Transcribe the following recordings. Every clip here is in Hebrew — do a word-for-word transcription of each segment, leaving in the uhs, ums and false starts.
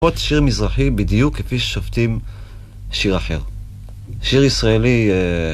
שיר מזרחי בדיוק כפי ששופטים שיר אחר. שיר ישראלי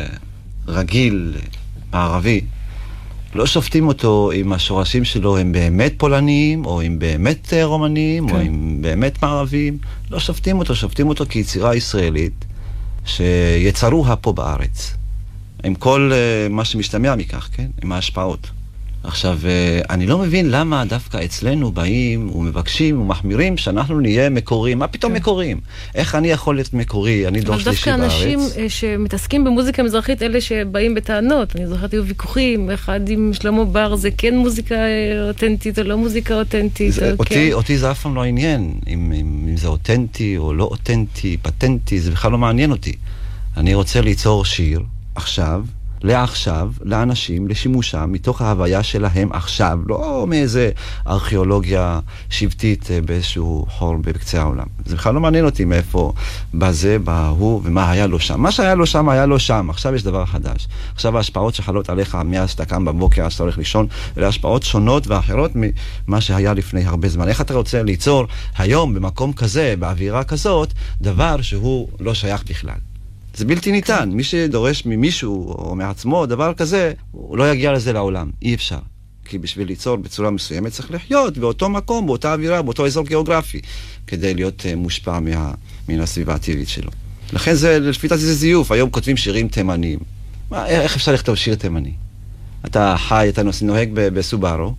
רגיל, מערבי, לא שופטים אותו אם השורשים שלו הם באמת פולניים, או אם באמת רומנים, כן. או אם באמת מערבים. לא שופטים אותו, שופטים אותו כיצירה ישראלית שיצרוה פה בארץ. עם כל מה שמשתמע מכך, כן? עם ההשפעות. עכשיו, אני לא מבין למה דווקא אצלנו באים ומבקשים ומחמירים שאנחנו נהיה מקוריים. מה פתאום מקוריים? איך אני יכול להיות מקורי? אני דור שלישי בארץ. אבל דווקא אנשים שמתעסקים במוזיקה מזרחית, אלה שבאים בטענות. אני זוכרת, היו ויכוחים, אחד עם שלמה בר, זה כן מוזיקה אותנטית או לא מוזיקה אותנטית. אותי זה אף פעם לא עניין, אם זה אותנטי או לא אותנטי, פטנטי, זה בכלל לא מעניין אותי. אני רוצה ליצור שיר עכשיו, לעכשיו, לאנשים, לשימושם, מתוך ההוויה שלהם עכשיו, לא מאיזה ארכיאולוגיה שבטית באיזשהו חור בקצה העולם. זה בכלל לא מעניין אותי מאיפה בזה, בהוא, ומה היה לו שם. מה שהיה לו שם, היה לו שם. עכשיו יש דבר חדש. עכשיו ההשפעות שחלות עליך מאז שאתה קם בבוקר, אז אתה הולך לישון, אלה השפעות שונות ואחרות ממה שהיה לפני הרבה זמן. איך אתה רוצה ליצור היום, במקום כזה, באווירה כזאת, דבר שהוא לא שייך בכלל? זה בלתי ניתן. מי שדורש ממישהו או מעצמו דבר כזה, הוא לא יגיע לזה לעולם. אי אפשר. כי בשביל ליצור בצורה מסוימת צריך לחיות באותו מקום, באותה אווירה, באותו אזור גיאוגרפי, כדי להיות מושפע מה, מן הסביבה הטבעית שלו. לכן זה, לפי דעתי זה זיוף. היום כותבים שירים תימניים. מה, איך אפשר לכתוב שיר תימני? אתה חי, אתה נוהג בסובארו,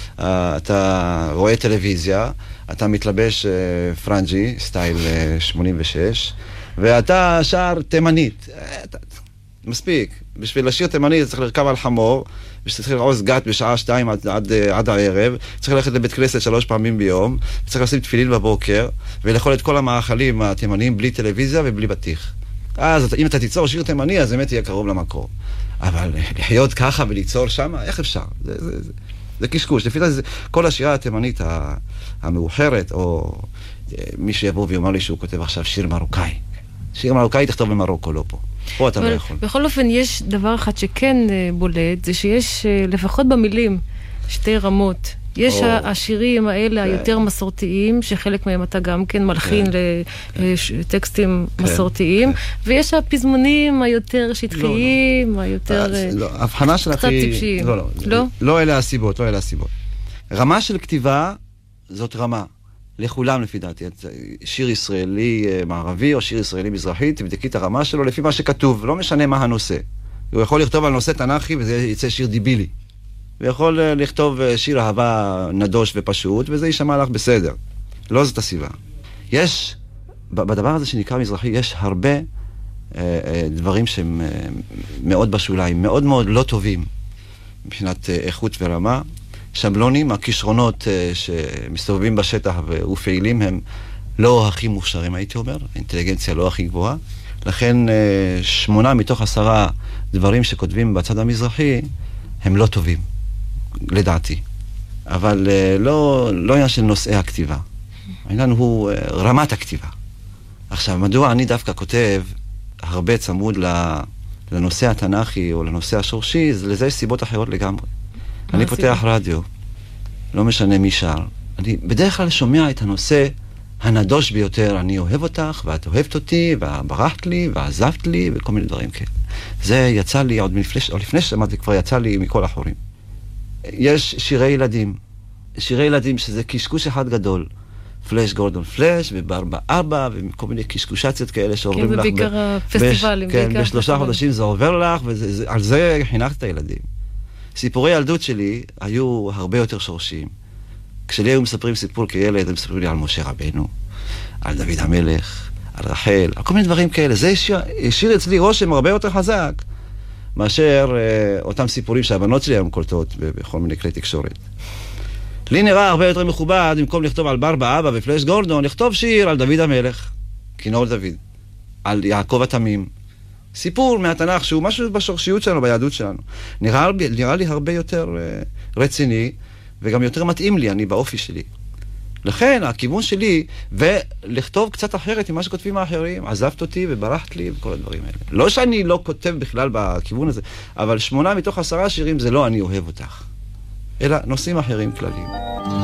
אתה רואה טלוויזיה, אתה מתלבש פרנג'י, סטייל שמונים ושש, ואתה שר תימנית. מספיק. בשביל לשיר תימנית צריך לרכב על חמור, וצריך לרעוז גת בשעה שתיים עד, עד, עד הערב, צריך ללכת לבית כנסת שלוש פעמים ביום, צריך לשים תפילין בבוקר, ולאכול את כל המאכלים התימניים בלי טלוויזיה ובלי בטיח. אז אם אתה תיצור שיר תימני, אז באמת יהיה קרוב למקור. אבל לחיות ככה וליצור שמה, איך אפשר? זה, זה, זה, זה קשקוש. לפי זה, כל השירה התימנית המאוחרת, או מי שיבוא ויאמר לי שהוא כותב עכשיו שיר מרוקאי. שיר מרוקאי תכתוב במרוקו, לא פה. פה אתה לא יכול. בכל אופן, יש דבר אחד שכן בולט, זה שיש לפחות במילים שתי רמות. יש השירים האלה היותר מסורתיים, שחלק מהם אתה גם כן מלחין לטקסטים מסורתיים, ויש הפזמונים היותר שטחיים, היותר קצת טיפשיים. לא, לא אלה הסיבות, לא אלה הסיבות. רמה של כתיבה זאת רמה. לכולם לפי דעתי, שיר ישראלי מערבי או שיר ישראלי מזרחי, תבדקי את הרמה שלו לפי מה שכתוב, לא משנה מה הנושא. הוא יכול לכתוב על נושא תנ"כי וזה יצא שיר דיבילי. הוא יכול לכתוב שיר אהבה נדוש ופשוט וזה יישמע לך בסדר. לא זאת הסיבה. יש, בדבר הזה שנקרא מזרחי, יש הרבה אה, אה, דברים שהם אה, מאוד בשוליים, מאוד מאוד לא טובים מבחינת אה, איכות ורמה. שבלונים, הכישרונות שמסתובבים בשטח ופעילים הם לא הכי מוכשרים, הייתי אומר, האינטליגנציה לא הכי גבוהה. לכן שמונה מתוך עשרה דברים שכותבים בצד המזרחי הם לא טובים, לדעתי. אבל לא, לא עניין של נושאי הכתיבה. העניין הוא רמת הכתיבה. עכשיו, מדוע אני דווקא כותב הרבה צמוד לנושא התנ"כי או לנושא השורשי, לזה יש סיבות אחרות לגמרי. אני פותח רדיו, לא משנה מי שר. אני בדרך כלל שומע את הנושא הנדוש ביותר, אני אוהב אותך, ואת אוהבת אותי, וברחת לי, ועזבת לי, וכל מיני דברים כאלה. זה יצא לי, עוד לפני, עוד לפני ששמעתי, כבר יצא לי מכל החורים. יש שירי ילדים. שירי ילדים שזה קשקוש אחד גדול. פלאש גורדון פלאש, ובר באבא, וכל מיני קשקושציות כאלה שעוברים לך. כן, ובעיקר הפסטיבלים. כן, בשלושה חודשים זה עובר לך, ועל זה חינכת את הילדים. סיפורי ילדות שלי היו הרבה יותר שורשיים. כשלי היו מספרים סיפור כילד, הם מספרים לי על משה רבנו, על דוד המלך, על רחל, על כל מיני דברים כאלה. זה השאיר אצלי רושם הרבה יותר חזק, מאשר אה, אותם סיפורים שהבנות שלי היום קולטות בכל מיני כלי תקשורת. לי נראה הרבה יותר מכובד, במקום לכתוב על בר באבא ופלאש גורדון, לכתוב שיר על דוד המלך, כינור דוד, על יעקב התמים, סיפור מהתנ"ך שהוא משהו בשורשיות שלנו, ביהדות שלנו. נראה, נראה לי הרבה יותר uh, רציני, וגם יותר מתאים לי, אני באופי שלי. לכן, הכיוון שלי, ולכתוב קצת אחרת ממה שכותבים האחרים, עזבת אותי וברחת לי וכל הדברים האלה. לא שאני לא כותב בכלל בכיוון הזה, אבל שמונה מתוך עשרה שירים זה לא אני אוהב אותך, אלא נושאים אחרים כלליים.